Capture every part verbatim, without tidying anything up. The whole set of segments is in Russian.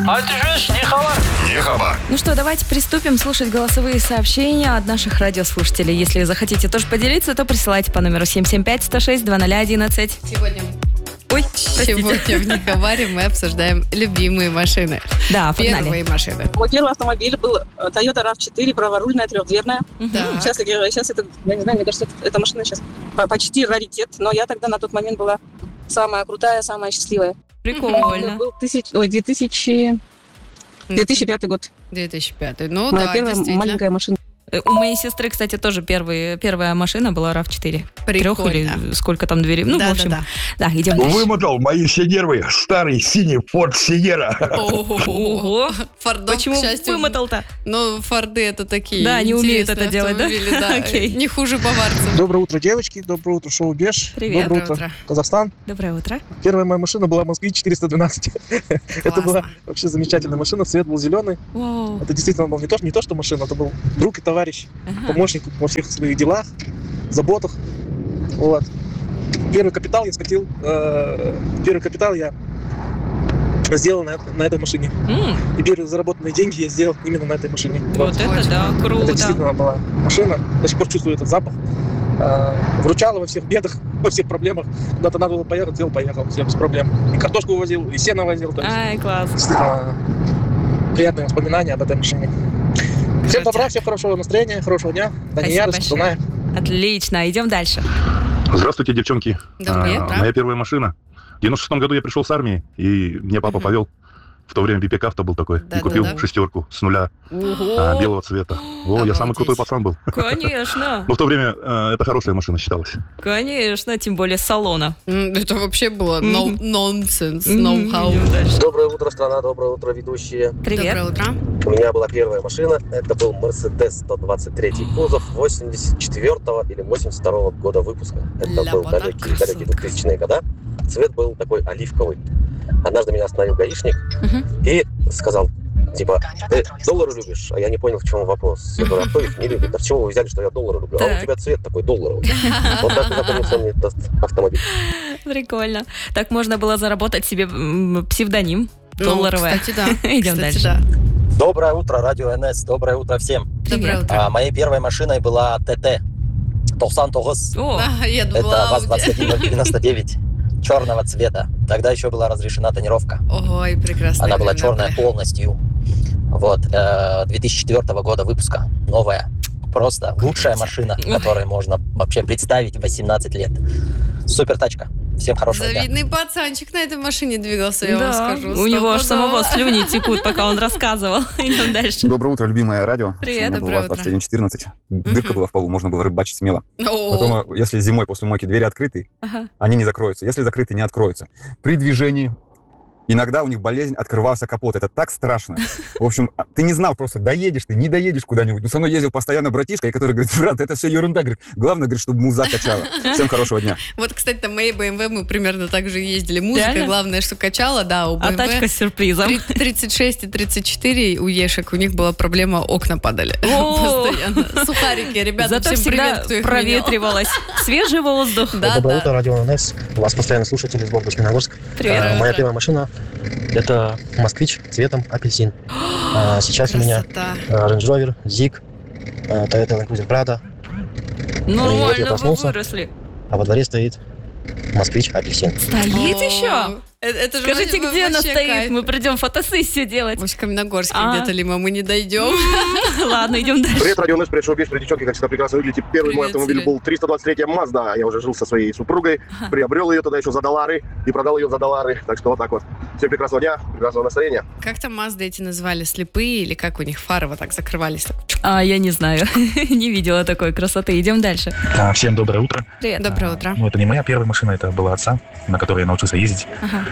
А ты же не хабар. Не хабар. Ну что, давайте приступим слушать голосовые сообщения от наших радиослушателей. Если захотите тоже поделиться, то присылайте по номеру семь семь пять сто шесть двадцать ноль одиннадцать. Сегодня... Ой, Сегодня в Нехабаре мы обсуждаем любимые машины. Да, погнали. Первые машины. Мой первый автомобиль был Toyota рав четыре, праворульная, трехдверная. Да. Сейчас, сейчас это, я не знаю, мне кажется, эта машина сейчас почти раритет, но я тогда на тот момент была самая крутая, самая счастливая. Прикольно. Это был тысяч, ой, две тысячи, две тысячи пятый год. две тысячи пятый. Ну Моя да, первая действительно. маленькая машина. У моей сестры, кстати, тоже первый, первая машина была рав четыре. Трех или сколько там дверей. Ну, да, в общем, да, да, да идем дальше. Вымотал мои все нервы старый синий Ford Sierra. Ого! Фордов, Почему к счастью, вымотал-то? Ну, форды это такие. Да, они умеют интересные это делать, да? автомобили, да? Окей. Не хуже баварцев. Доброе утро, девочки. Доброе утро, шоу Беш. Привет. Доброе, Доброе утро, утро. Казахстан. Доброе утро. Первая моя машина была Москвич четыреста двенадцать. Это была вообще замечательная машина. Цвет был зеленый. Вау. Это действительно был не то, не то, что машина, это был друг и товарищ, Ага. помощник во всех своих делах, заботах. Вот. Первый капитал я скатил. э, Первый капитал я сделал на, на этой машине. М, И первые заработанные деньги я сделал именно на этой машине. Вот это да, Это круто. действительно была машина. До сих пор чувствую этот запах. А, Вручала во всех бедах, во всех проблемах. Куда-то надо было поехать, взял, поехал. Все без проблем. И картошку возил, и сено возил. То есть, Ай, класс. действительно, приятные воспоминания об этой машине. Всем добра, всем хорошего настроения, хорошего дня. Данияр, Спасибо Сатуная. Отлично, идем дальше. Здравствуйте, девчонки. Доброе А, утро. Моя первая машина. В девяносто шестом году я пришел с армии, и мне папа Мгм. повел. В то время бипек авто был такой. Да, и купил да, да. шестерку с нуля Ого. а, белого цвета. О, я самый Обалдеть. крутой пацан был. Конечно, Но в то время а, это хорошая машина считалась. конечно, тем более с салона. М, Это вообще было no- Мгм. nonsense, Мгм, know-how. идем дальше. Доброе утро, страна, доброе утро, ведущие. Привет. Доброе утро. У меня была первая машина, это был Mercedes сто двадцать три кузов восемьдесят четвёртого или восемьдесят второго года выпуска. Это был Ляпота, далекие, далекие красотка. двухтысячные года. Цвет был такой оливковый. Однажды меня остановил гаишник Мгм. и сказал, типа, ты доллары любишь? А я не понял, в чем вопрос. Я говорю, а кто их не любит? А с чего вы взяли, что я доллары люблю? А Так. у тебя цвет такой долларовый. Вот так и запомнился мне этот автомобиль. Прикольно. Так можно было заработать себе м, псевдоним Ну, долларовая. кстати, да. Идем Кстати, дальше. да. Доброе утро, радио эн эс. Доброе утро всем. Доброе Привет. утро. А, моей первой машиной была ТТ. Тосан Тогос. О, А, я Это думала, ВАЗ Ауди. двадцать один ноль девяносто девять. Черного цвета. Тогда еще была разрешена тонировка. Ой, прекрасно. Она была черная полностью. Вот. э, две тысячи четвёртого года выпуска. Новая. Просто лучшая машина, Ой. которую можно вообще представить в восемнадцать лет. Супер тачка. Всем хорошего дня. Завидный пацанчик на этой машине двигался, я вам да, скажу. у него аж стопудово. самого слюни текут, пока он рассказывал. Идем дальше. Доброе утро, любимое радио. Привет. У меня был Доброе ВАЗ двадцать один четырнадцать. Дырка Мгм. была в полу, можно было рыбачить смело. О, Потом, если зимой после мойки двери открыты, Ага. они не закроются. Если закрыты, не откроются. При движении иногда у них болезнь, открывался капот. Это так страшно. В общем, а, ты не знал просто, доедешь ты, не доедешь куда-нибудь. Но со мной ездил постоянно братишка, и который говорит, брат, это все ерунда. Говорит, главное, говорит, чтобы муза качала. Всем хорошего дня. Вот, кстати, на моей бэ эм вэ мы примерно так же ездили. Музыка, Реально? главное, что качала, да, у бэ А эм вэ. тачка с сюрпризом. Три- тридцать шесть и тридцать четыре у Ешек, у них была проблема, окна падали. О! Постоянно. Сухарики, ребята, Зато всем всегда привет, кто их проветривалось. Свежий воздух. менял. Да, Доброе да. утро, радио эн эс. У вас постоянно слушатель из города Каменногорск. Привет. А, Моя первая машина – это москвич цветом апельсин. А, Сейчас у меня Красота. а, Range Rover, Зиг, а, Toyota Land Cruiser Prado, Нормально вы проснулся. выросли. а во дворе стоит москвич апельсин. Стоит О, еще? э- Это же Скажите, вообще- где она вообще стоит? кайф. Мы придем фотосессию делать. Может, в Каменногорске А. где-то, либо мы не дойдем. Ладно, идем дальше. Привет, радио эн эс, привет, шоу Беш, привет, девчонки, как всегда прекрасно выглядите. Первый мой Привет, автомобиль Сергей. был триста двадцать третья Mazda. Я уже жил со своей супругой, приобрел ее тогда еще за доллары и продал ее за доллары. Так что вот так вот. Всем прекрасного дня, прекрасного настроения. Как там Мазды эти называли? Слепые или как у них фары вот так закрывались? Так, чук. А, я не знаю. Не видела такой красоты. Идем дальше. А, Всем доброе утро. Привет. Доброе А, утро. Ну, это не моя первая машина, это была отца, на которой я научился ездить. Ага.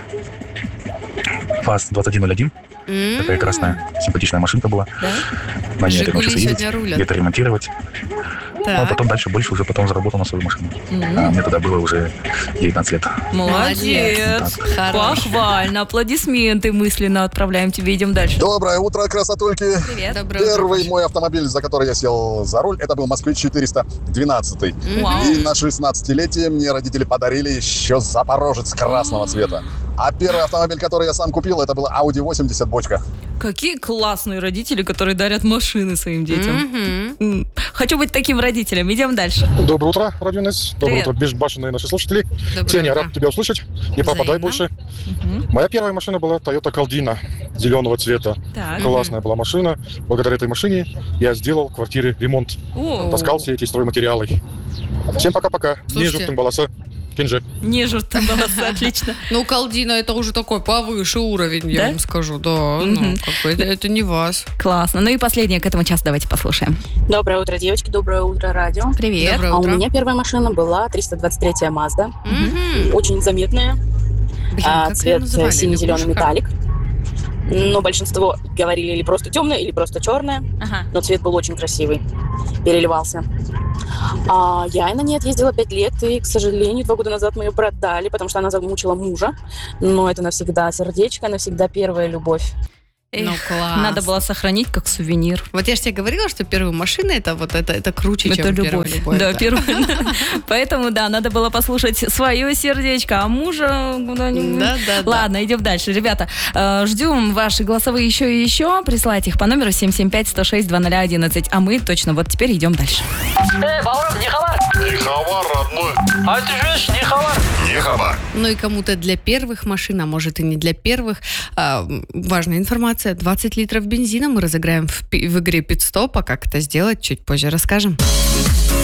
ФАЗ двадцать один ноль один. Такая красная, симпатичная машинка была. Да? На ней я «Жигули» научился ездить, сегодня рулят. где-то ремонтировать. Ну, а потом дальше больше уже потом заработал на свою машину. А мне тогда было уже девятнадцать лет. Молодец. Хорош. Похвально. Аплодисменты мысленно отправляем тебе. Идем дальше. Доброе утро, красотульки. Привет. Доброе Первый утро. мой автомобиль, за который я сел за руль, это был «Москвич четыреста двенадцать». Вау. И на шестнадцатилетие мне родители подарили еще «Запорожец» красного цвета. А первый автомобиль, который я сам купил, это был Audi восемьдесят бочка. Какие классные родители, которые дарят машины своим детям. Мгм. М. Хочу быть таким родителем. Идем дальше. Доброе утро, Радио Нес. Привет. Доброе утро, безбашенные наши слушатели. Доброе Ксения, утро. рад тебя услышать. Не пропадай Взаимно. больше. Мгм. Моя первая машина была Toyota Caldina зеленого цвета. Так. Классная была машина. Благодаря этой машине я сделал в квартире ремонт. О, Таскал все эти стройматериалы. Всем пока-пока. Слушайте. Не жутким баласа. Кинже. не жутко было, отлично. Ну, Калдина это уже такой повыше уровень, я Да? вам скажу. Да, ну, Мгм. как бы это, это не вас. Классно. Ну и последнее к этому часу давайте послушаем. Доброе утро, девочки, доброе утро, радио. Привет. Доброе А у утро. меня первая машина была триста двадцать третья Mazda. Мгм. Очень заметная. Блин, А, как её цвет называли? сине-зеленый Лягушка? металлик. Но большинство говорили или просто темная, или просто черная. Ага. Но цвет был очень красивый. Переливался. А я на ней отъездила пять лет, и, к сожалению, два года назад мы ее продали, потому что она замучила мужа. Но это навсегда сердечко, навсегда первая любовь. Эх, Ну, класс. надо было сохранить как сувенир. Вот я же тебе говорила, что первая машина это вот это, это круче, Это чем первая любовь. любовь. Да, первая. Поэтому, да, надо было послушать свое сердечко, а мужа куда-нибудь. Да, да, да. Ладно, идем дальше. Ребята, э, ждем ваши голосовые еще и еще. Присылайте их по номеру семь семь пять сто шесть два ноль один. А мы точно вот теперь идем дальше. Ну и кому-то для первых машин, а может и не для первых. А, м, важная информация. двадцать литров бензина мы разыграем в, пи- в игре «Пит-стоп». А как это сделать, чуть позже расскажем.